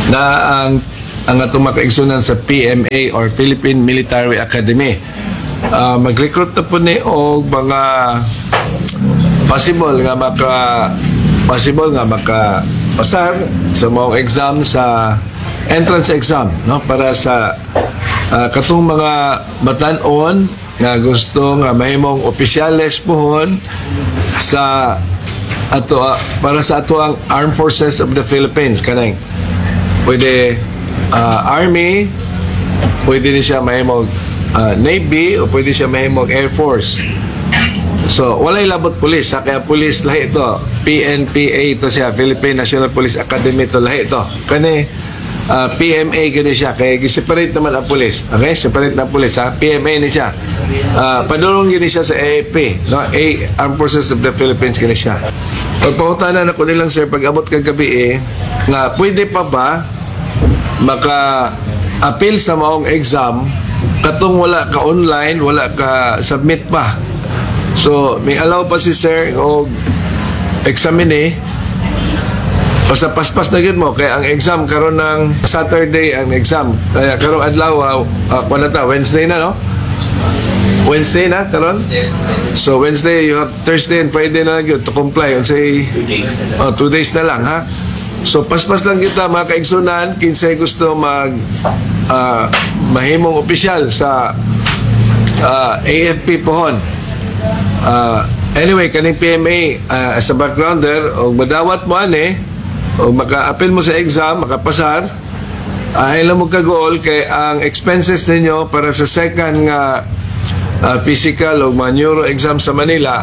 na ang atong makaigsunan sa PMA or Philippine Military Academy. Mag-recruit na po ni og mga possible nga makapasar sa mga exam sa entrance exam, no, para sa katong mga batan-on nga gusto nga mahimong opisyales pohon sa para sa ato ang Armed Forces of the Philippines. Kanang pwede Army, pwede din siya mahimong Navy, o pwede siya mahimong Air Force. So walay labot pulis, kaya pulis lahi ito, PNPA ito siya, Philippine National Police Academy ito lahi ito. Kani PMA gani siya, kaya separate naman ang pulis. Okay, separate na pulis, ha? PMA ni siya. Padulong gani siya sa AFP, no? Armed Forces of the Philippines gani siya. Pagpahutanan ako nilang, sir, pag-abot kagabi nga pwede pa ba maka-appeal sa maong exam katong wala ka online, wala ka submit pa. So may allow pa si sir o examine basta paspas na gid mo, kaya ang exam karon ng Saturday ang exam, kaya karong adlaw Wednesday na, no? Wednesday na karon. So Wednesday you have Thursday and Friday na gyud to comply, say 2 days na lang, ha. So paspas lang kita mga kaigsunan, kinsay gusto mahimong opisyal sa AFP pohon. Anyway, kaning PMA as a backgrounder, o madawat mo o maka-appeal mo sa exam, makapasar, ilan mo ka-goal kay ang expenses ninyo para sa second nga physical o mga neuro exam sa Manila,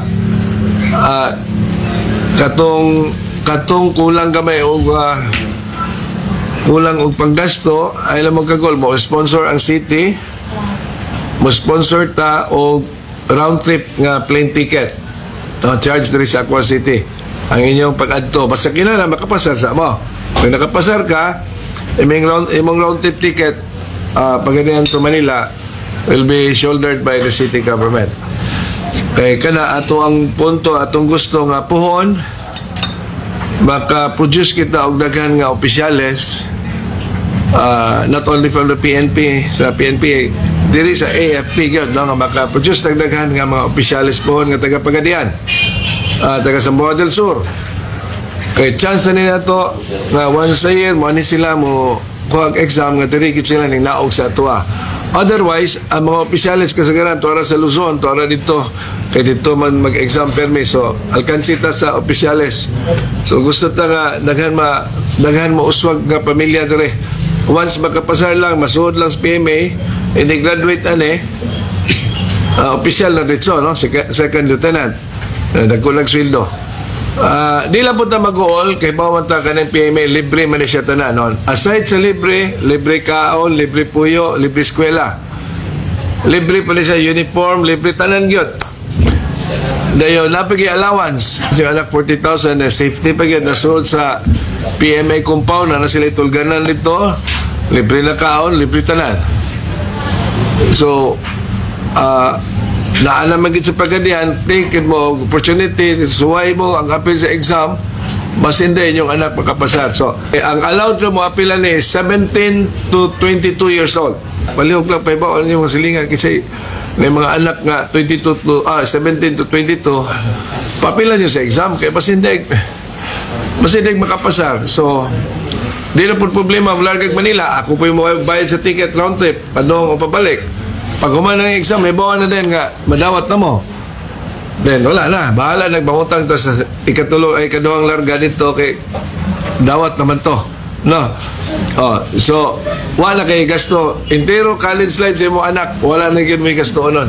katong kulang gamay o kulang og panggasto, ilan mo ka-goal mo sponsor ang city, mo sponsor ta o round trip nga plane ticket, charge diri sa Aqua City ang inyong pag-adto, basta kinala makapasar sa mo. Kung nakapasar ka, imong round trip ticket pagganihan to Manila will be shouldered by the city government. Kay kana ato ang punto, atong gusto nga puhon maka-produce kita og daghan nga opisyales, not only from the PNP, sa PNP diri sa AFP gyud, no, nga maka-produce daghan nga mga opisyales pohon nga taga-Pagadian, taga Zamboanga del Sur. Kay chance na nila to nga once a year mo sila mo kuha exam nga diri gid sila ning naog sa atua. Otherwise, ang mga opisyales kasagaran tuara sa Luzon, tuara dito, kay dito man mag-exam permit, so alkansita sa opisyales. So gusto ta nga daghan mo uswag nga pamilya dire. Once makapasar lang, masuod lang sa PMA, hindi graduate opisyal na dito, no? Second lieutenant, nagkulag sweldo. Di lang po ta mag-uol, kay bawang ta ka ng PMA, libre man siya tanan, no? Aside sa libre kaon, libre puyo, libre eskwela, libre pa siya uniform, libre tanan gyud. Dayo napagi allowance yung anak 40,000 na safety pa gyud nasuod sa PMA compound na sila tulganan dito, libre na kaon, libre tanan. So naalam magit sa Pagadian, take mo opportunity, suway mo ang appeal sa exam, mas hindi yung anak makapasar. So ang allowed mo appealan is 17 to 22 years old. Palihog lang pa iba yung silingan kasi may mga anak nga 17 to 22 papilan nyo sa exam, kaya mas hindi makapasar. So di na po problema malargag Manila, ako po yung bayad sa ticket round trip padong o pabalik. Pag human ng exam, may bawa na din nga madawat na mo, then wala na, bahala nagbangutang ta sa ikaduhang larga dito, kay dawat naman to, no? So wala kay gasto entero college life sa mo anak, wala na gyud may gasto nun.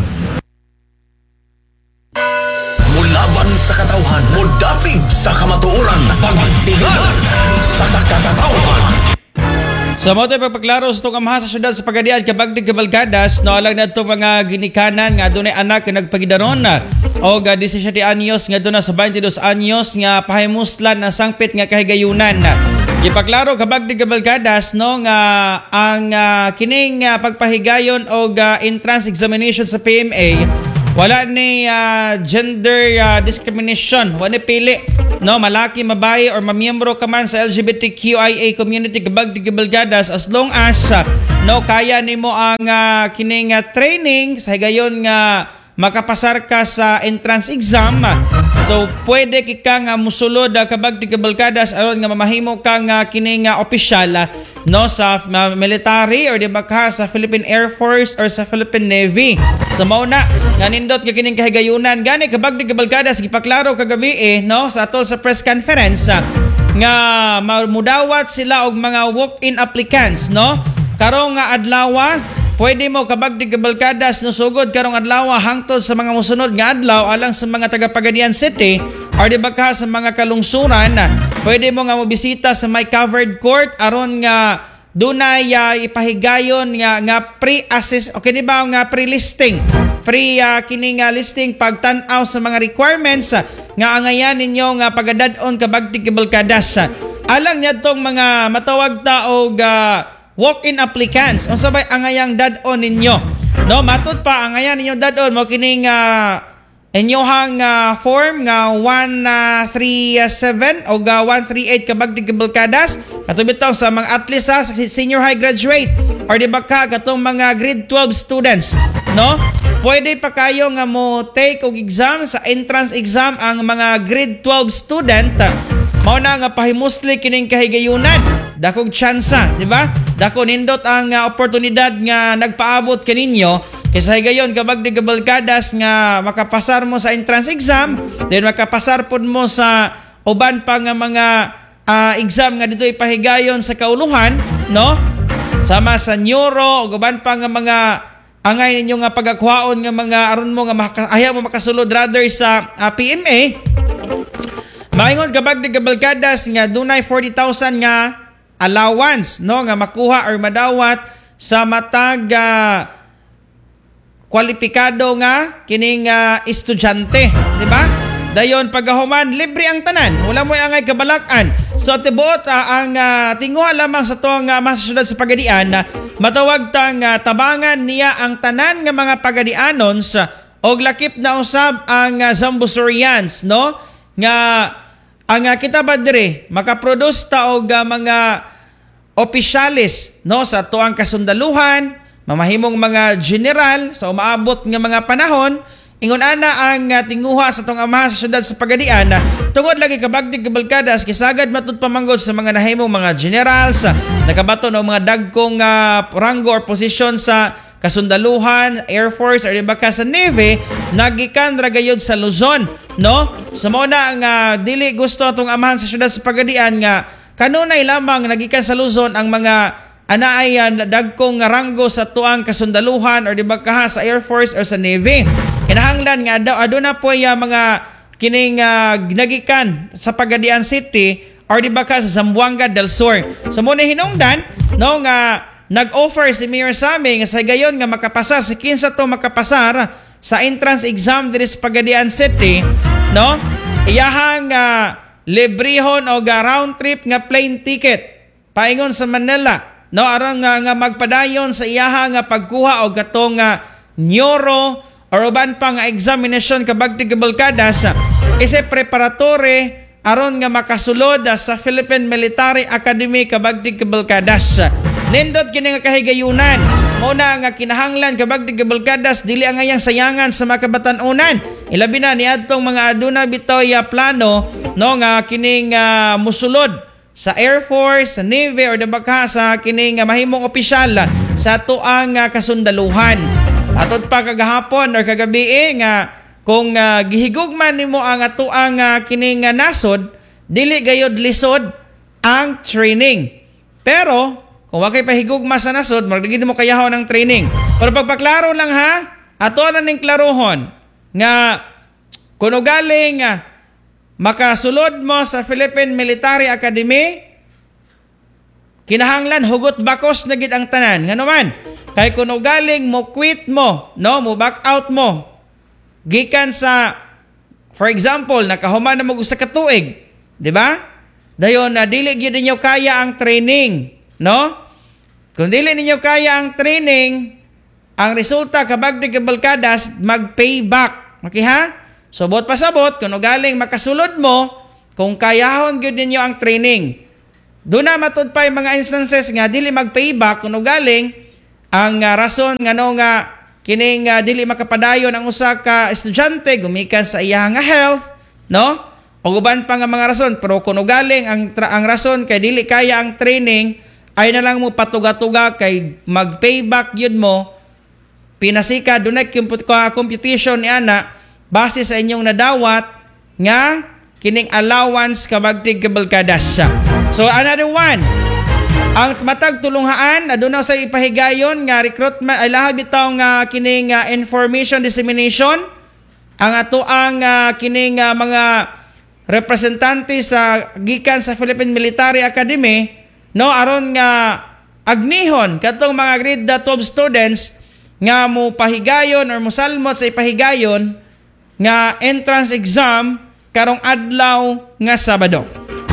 Mulaban sa katawhan, mudapig sa kamatuoran, pagtigalan sa katawhan. Sa mo tayo pagpaklaro sa itong amahan sa syudad sa Pagadian, kabagdig kabalgadas, nawalag na itong mga ginikanan nga doon ay anak na nagpagidaron o 17 anyos nga doon na sa 22 anyos nga pahimuslan na sangpit nga kahigayunan. Ipaklaro kabagdig kabalgadas no nga ang kining pagpahigayon o entrance examination sa PMA Wala ni gender discrimination, wala ni pili, no, malaki, mabayi or mamiyembro ka man sa LGBTQIA community kabag tigibalgadas, as long as no kaya nimo ang kining training sa higayon nga makapasar ka sa entrance exam, so pwede kika nga musulod kabag tigibalgadas aron nga mamahimo ka nga kining opisyal no sa military or di ba ka sa Philippine Air Force or sa Philippine Navy. So mao na nga nindot nga kining kahigayunan gani kabag tigibalgadas gipaklaro kagabi no sa atol sa press conference nga mudawat sila og mga walk-in applicants no karong nga adlaw. Pwede mo kabag tigibalgadas no sugod karong adlaw hangtod sa mga musunod nga adlaw alang sa mga taga Pagadian City or di ba ka sa mga kalungsuran, pwede mo nga mobisita sa may covered court aron nga dunay ipahigayon nga pre-assess okay di ba nga pre-listing kining listing pagtan-aw sa mga requirements nga angayan ninyo nga pagadad-on kabag tigibalgadas alang nyadtong mga matawag ta og walk-in applicants. Ang sabay angayang dad-on ninyo. No, matud pa angayan ninyo dad-on mo kining inyohang form nga 137 o 138 kabag tigibalgadas katong bitaw sa mga at least sa senior high graduate or di ba ka katong mga grade 12 students, no? Pwede pa kayo nga mo take og exam sa entrance exam ang mga grade 12 student. Mao na nga pahimusli kining kahigayunan. Dakog tsansa, di ba? Dako nindot ang oportunidad nga nagpaabot kaninyo kaysa higayon kabag tigibalgadas nga makapasar mo sa entrance exam, then makapasar pod mo sa uban pa nga mga exam nga dito ipahigayon sa kauluhan, no? Sama sa neuro ug uban pa nga mga angay ninyo nga pagakwaon nga mga aron mo nga ayaw mo makasulod rather sa PMA. Maingon kabag tigibalgadas nga dunay 40,000 nga allowance no nga makuha or madawat sa matag kwalipikado nga kining estudyante, di ba? Dayon pagahuman libre ang tanan, wala mo angay kabalakan. So tibuot ang tingwa lamang sa tuang mga syudad sa Pagadian matawag tang tabangan niya ang tanan nga mga Pagadianons og lakip na usab ang Zambusurians no nga ang kita ba dire makaproduce ta og mga opisyalis no sa tuang kasundaluhan, mamahimong mga general sa umaabot nga mga panahon. Ingon ana ang tinguha sa tong amahan sa syudad sa Pagadian tungod lagi kabag tigibalgadas kisagad matud pamanggod sa mga nahimong mga generals nakabaton og mga dagkong rango or position sa kasundaluhan, Air Force or iba ka sa Navy nagikan ra gayud sa Luzon, no? Sa mao na ang dili gusto atong amahan sa syudad sa Pagadian nga kanunay lamang nagikan sa Luzon ang mga anaay dagkong ranggo sa tuang kasundaluhan or di ba ka sa Air Force or sa Navy. Kinahanglan nga aduna po mga kining nagikan sa Pagadian City or di ba ka sa Zamboanga del Sur. Sa muna hinungdan no nga nag-offer si Mayor Sammy nga sa gayon nga makapasar si kinsa to makapasar sa entrance exam diri sa Pagadian City, no? Iyahang librehon o round trip nga plane ticket paingon sa Manila, no? Aron nga magpadayon sa iyaha nga pagkuha og katong neuro or uban pa nga examination kabag tigibalgadas ise preparatory aron nga makasulod sa Philippine Military Academy kabag tigibalgadas. Nindot kini nga kahigayunan mo na nga kinahanglan kabag tigibalgadas dili ang ayang sayangan sa mga kabatan-unan. Ilabi na niadtong mga aduna bitoy plano no nga kining musulod sa Air Force, sa Navy or dabaka sa kining mahimong opisyal sa tuang kasundaluhan. Atod pa kagahapon or kagabi nga kung gihigugman nimo ang tuang kining nasod, dili gayud lisod ang training. Pero kung wa kay pahigugma sa nasod, magdigid mo kayahon ng training. Pero pagpaklaro lang ha, ato na ning klarohon nga kuno galing makasulod mo sa Philippine Military Academy, kinahanglan hugot bakos na gid ang tanan. Ngano man, kay kuno galing mo quit mo, no, mo back out mo. Gikan sa for example, nakahuman na mo sa katuig, di ba? Dayon na dili gyud ninyo kaya ang training, no? Kung dili ninyo kaya ang training, ang resulta kabagdi kabalkadas mag-payback. Okay ha? So bot pasabot kuno galing makasulod mo kung kayahon gyud ninyo ang training. Doon na matud pa yung mga instances nga dili mag-payback kuno galing ang rason nga no nga kining dili makapadayon ang usa ka estudyante gumikan sa iyang nga health, no? O uban pa nga mga rason pero kuno galing ang rason kay dili kaya ang training ay na lang mo patuga-tuga kay mag-payback yun mo pinasika dunay computation ni ana base sa inyong nadawat nga kining allowance kabagtig kabalkadas siya. So another one, ang matag tulunghaan aduna sa ipahigayon nga recruitment ay lahat bitaw nga kining information dissemination ang ato ang kining mga representante sa gikan sa Philippine Military Academy, no, aron nga agnihon katong mga grade 12 students nga mo pahigayon or mosalmot sa ipahigayon nga entrance exam karong adlaw nga Sabado.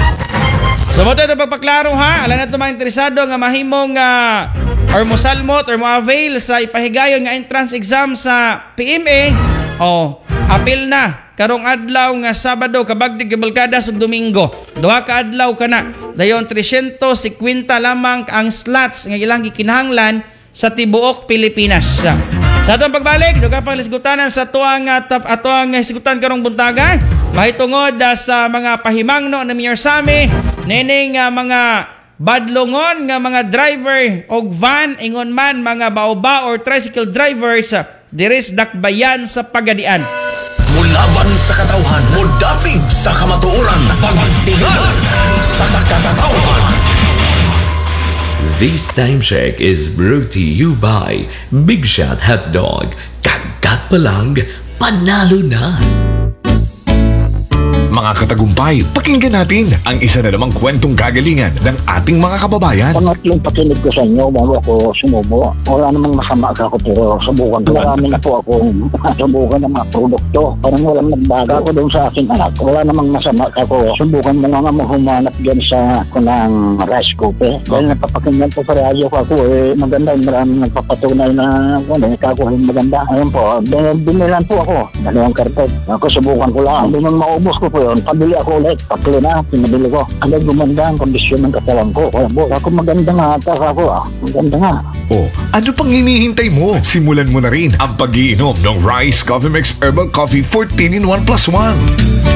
So mo ito pagpaklaro ha, alam na ito mga interesado nga mahimong or mosalmot or mo-avail sa ipahigayon nga entrance exam sa PMA, apil na karong adlaw nga Sabado kabagdig kabalkadas ug Domingo. Duha ka adlaw kana. Dayon 350 lamang ang slots nga ilang gikinahanglan sa tibuok Pilipinas. Sa atong pagbalik, ito ka pang lisgutanan sa atuang hisgutan karong buntaga. Mahitungod sa mga pahimangno na Mayor Sammy, nining mga badlongon nga mga driver og van, ingon man mga baoba or tricycle drivers, diris dakbayan sa Pagadian. Mulaban sa katawhan, mudapig sa kamatuoran, pagtigalan sa katawhan. This time check is brought to you by Big Shot Hot Dog. Kagat pa lang, panalo na! Mga katagumpay, pakinggan natin ang isa na namang kwentong kagalingan ng ating mga kababayan. Pangatlong pakinig ko sa inyo bago ako sumubo. Wala namang masama ako pero subukan ko. Marami na po akong subukan ng mga produkto. Parang walang nagbaga ko doon sa aking anak. Wala namang masama ako. Subukan mo nga humanap dyan sa kunang rice cooker. Dahil napapakinggan ko sa radyo ko ako maganda. Maraming nagpapatunay na kakuhin maganda. Ayun po, binilan po ako. Dalawang karton. Ako subukan ko lang. Hindi nang maubos ko po yun. Pabili ako ulit. Tatlo na, pinabili ko. Agad gumanda ang kondisyon ng katawan ko. Kaya po, ako maganda nga ata ako. Maganda nga. O, ano pang hinihintay mo? Simulan mo na rin ang pag-iinom ng Rice Coffee Mix Herbal Coffee 14 in 1+1.